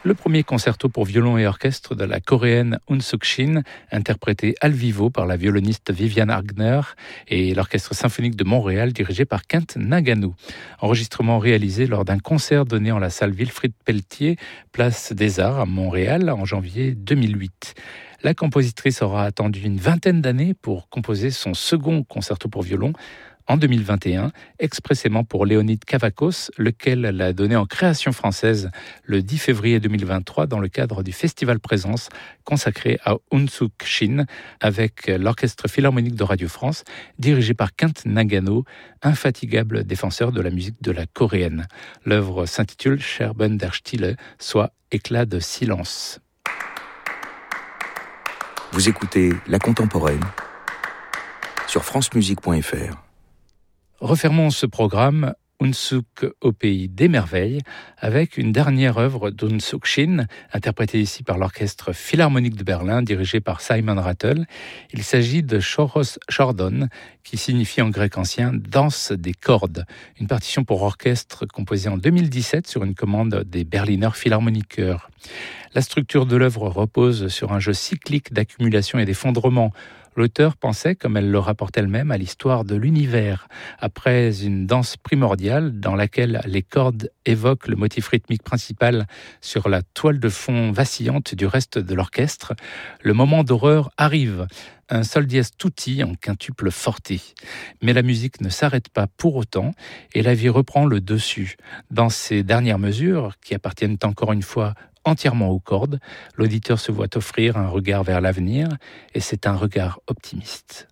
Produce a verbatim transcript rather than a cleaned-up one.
Le premier concerto pour violon et orchestre de la coréenne Eun Suk Shin, interprété al vivo par la violoniste Viviane Agner et l'orchestre symphonique de Montréal dirigé par Kent Nagano. Enregistrement réalisé lors d'un concert donné en la salle Wilfrid Pelletier, place des Arts à Montréal en janvier deux mille huit. La compositrice aura attendu une vingtaine d'années pour composer son second concerto pour violon, en deux mille vingt et un, expressément pour Léonide Cavacos, lequel l'a donné en création française le dix février deux mille vingt-trois dans le cadre du Festival Présence consacré à Eun Suk Shin avec l'Orchestre Philharmonique de Radio France, dirigé par Kent Nagano, infatigable défenseur de la musique de la coréenne. L'œuvre s'intitule Scherben der Stille, soit éclat de silence. Vous écoutez La Contemporaine sur francemusique point f r. Refermons ce programme Eun Suk au pays des merveilles avec une dernière œuvre d'Eun Suk Shin, interprétée ici par l'Orchestre Philharmonique de Berlin, dirigé par Simon Rattle. Il s'agit de Choros Chordon, qui signifie en grec ancien « danse des cordes », une partition pour orchestre composée en deux mille dix-sept sur une commande des Berliner Philharmoniker. La structure de l'œuvre repose sur un jeu cyclique d'accumulation et d'effondrement. L'auteur pensait, comme elle le rapporte elle-même, à l'histoire de l'univers. Après une danse primordiale dans laquelle les cordes évoquent le motif rythmique principal sur la toile de fond vacillante du reste de l'orchestre, le moment d'horreur arrive. Un sol dièse tutti en quintuple forte. Mais la musique ne s'arrête pas pour autant et la vie reprend le dessus. Dans ces dernières mesures, qui appartiennent encore une fois entièrement aux cordes, l'auditeur se voit offrir un regard vers l'avenir, et c'est un regard optimiste.